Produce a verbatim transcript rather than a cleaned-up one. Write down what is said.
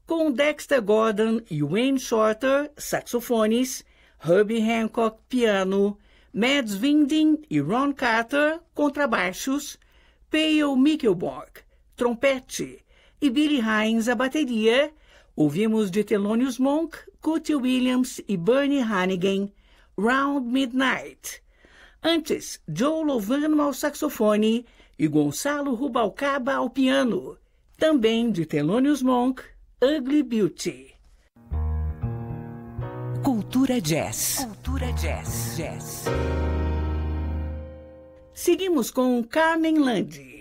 com Dexter Gordon e Wayne Shorter, saxofones, Herbie Hancock, piano, Mads Winding e Ron Carter, contrabaixos, Pale Mickelborg, trompete, e Billy Hines, a bateria. Ouvimos de Thelonious Monk, Cootie Williams e Bernie Hannigan, Round Midnight. Antes, Joe Lovano ao saxofone e Gonçalo Rubalcaba ao piano. Também de Thelonious Monk, Ugly Beauty. Cultura Jazz. Cultura Jazz. Jazz. Seguimos com Carmen Landi.